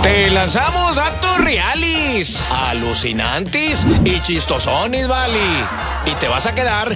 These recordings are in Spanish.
Te lanzamos datos reales, alucinantes y chistosones, vale. Y te vas a quedar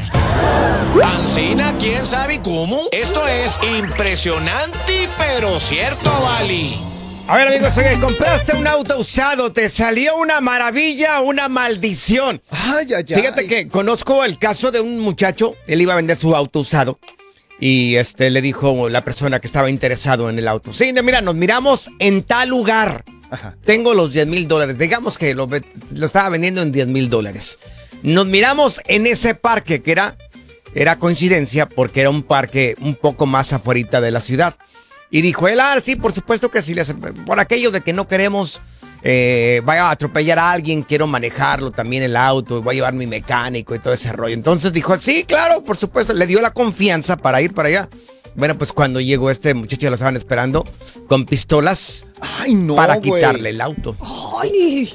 ancina, quién sabe cómo. Esto es impresionante, pero cierto, vale. A ver, amigos, oye, compraste un auto usado, te salió una maravilla, una maldición. Ay. Fíjate que conozco el caso de un muchacho, él iba a vender su auto usado y le dijo la persona que estaba interesado en el auto: sí, mira, nos miramos en tal lugar. Ajá. Tengo los $10,000. Digamos que lo estaba vendiendo en $10,000. Nos miramos en ese parque que era coincidencia porque era un parque un poco más afuera de la ciudad. Y dijo él: sí, por supuesto que sí, por aquello de que no queremos vaya a atropellar a alguien, quiero manejarlo también el auto, voy a llevar mi mecánico y todo ese rollo. Entonces dijo: sí, claro, por supuesto, le dio la confianza para ir para allá. Bueno, pues cuando llegó este muchacho lo estaban esperando con pistolas para quitarle el auto. Ay.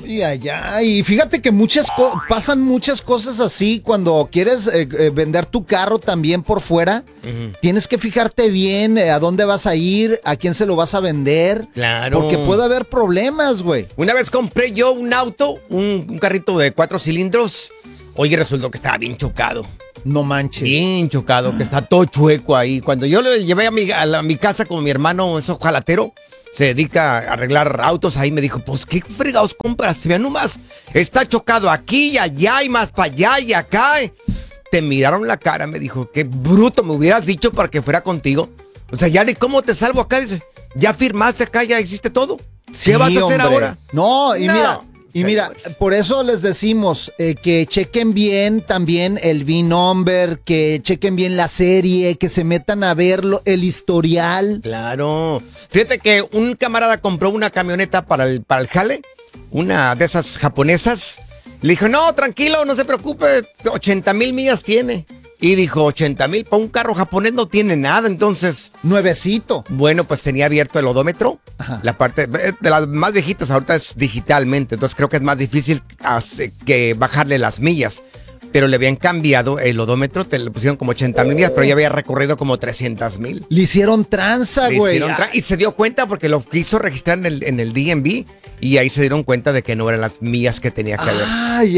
Y fíjate que pasan muchas cosas así cuando quieres vender tu carro también por fuera. Uh-huh. Tienes que fijarte bien a dónde vas a ir, a quién se lo vas a vender. Claro. Porque puede haber problemas, güey. Una vez compré yo un auto, un carrito de 4 cilindros. Oye, resultó que estaba bien chocado. No manches. Bien chocado, que está todo chueco ahí. Cuando yo lo llevé a mi casa con mi hermano, eso jalatero, se dedica a arreglar autos, ahí me dijo: pues, ¿qué fregados compras? Vean nomás, está chocado aquí y allá y más para allá y acá. Te miraron la cara, me dijo: qué bruto, me hubieras dicho para que fuera contigo. O sea, ya ni cómo te salvo acá, dice. Ya firmaste acá, ya hiciste todo. Sí, ¿qué vas a hacer ahora? No, y no. Mira, por eso les decimos que chequen bien también el VIN number, que chequen bien la serie, que se metan a verlo, el historial. Claro. Fíjate que un camarada compró una camioneta para el jale, una de esas japonesas. Le dijo: no, tranquilo, no se preocupe, 80,000 millas tiene. Y dijo: 80,000 para un carro japonés no tiene nada, entonces. Nuevecito. Bueno, pues tenía abierto el odómetro. Ajá. La parte de las más viejitas ahorita es digitalmente, entonces creo que es más difícil que bajarle las millas. Pero le habían cambiado el odómetro, le pusieron como 80,000 millas, pero ya había recorrido como 300,000. Le hicieron tranza, güey. Y se dio cuenta porque lo quiso registrar en el DMV. Y ahí se dieron cuenta de que no eran las millas que tenía que haber. Ay.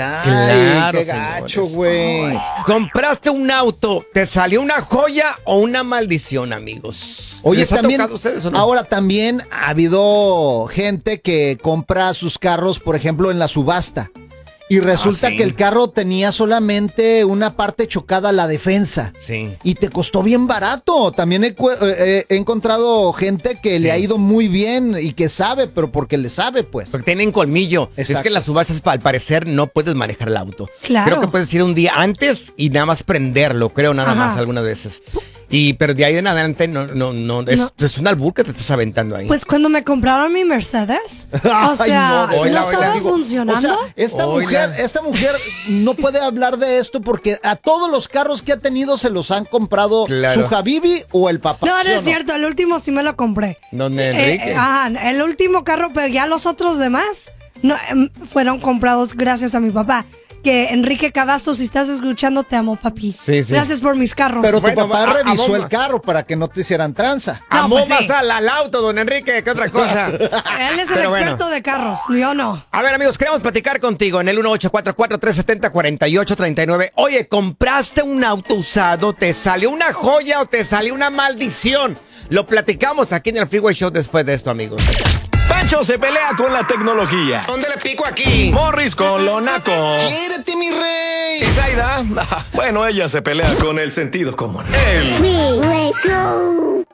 Claro, qué gacho, güey. Compraste un auto, ¿te salió una joya o una maldición, amigos? Oye, ¿les ha también, tocado a ustedes o no? Ahora también ha habido gente que compra sus carros, por ejemplo, en la subasta. Y resulta que el carro tenía solamente una parte chocada, la defensa. Sí. Y te costó bien barato. También he encontrado gente que le ha ido muy bien y que sabe, pero porque le sabe, pues. Porque tienen colmillo. Exacto. Es que en las subastas, al parecer, no puedes manejar el auto. Claro. Creo que puedes ir un día antes y nada más prenderlo, creo, nada más algunas veces. Pero de ahí en adelante no. Es un albur que te estás aventando ahí. Pues cuando me compraron mi Mercedes, o sea, no estaba funcionando. O sea, esta mujer no puede hablar de esto porque a todos los carros que ha tenido se los han comprado su Habibi o el papá. No, es cierto, el último sí me lo compré. ¿Dónde, Enrique? El último carro, pero ya los otros demás fueron comprados gracias a mi papá. Que Enrique Cavazos, si estás escuchando, te amo, papi. Sí. Gracias por mis carros. Pero tu papá revisó el carro para que no te hicieran tranza. Pues al auto, don Enrique, ¿qué otra cosa? Él es el experto de carros, yo no. A ver, amigos, queremos platicar contigo en el 1844-370-4839. Oye, ¿compraste un auto usado? ¿Te salió una joya o te salió una maldición? Lo platicamos aquí en el Freeway Show después de esto, amigos. Pancho se pelea con la tecnología. ¿Dónde le pico aquí? Morris con lo naco. ¡Quiérete, mi rey! Y Zaida, bueno, ella se pelea con el sentido común. El Freeway Show.